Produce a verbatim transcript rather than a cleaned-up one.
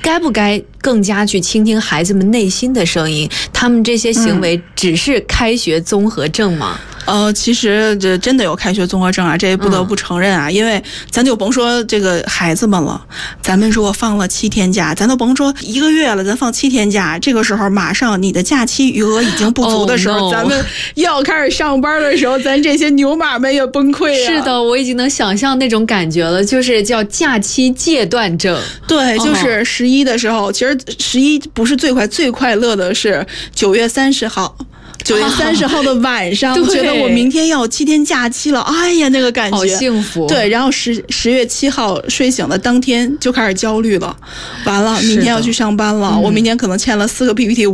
该不该更加去倾听孩子们内心的声音？他们这些行为只是开学综合症吗？ 呃，其实这真的有开学综合症啊，这也不得不承认啊，嗯、因为咱就甭说这个孩子们了，咱们如果放了七天假，咱都甭说一个月了，咱放七天假，这个时候马上你的假期余额已经不足的时候， oh, no. 咱们要开始上班的时候，咱这些牛马们也崩溃啊。 是的，我已经能想象那种感觉了，就是叫假期戒断症。 对，就是十一的时候， oh. 其实十一不是最快，最快乐的是九月三十号。九月三十号的晚上，觉得我明天要有七天假期了，哎呀，那个感觉好幸福。 对，然后十十月七号睡醒的当天就开始焦虑了，完了，明天要去上班了，嗯、我明天可能欠了四个 P P T。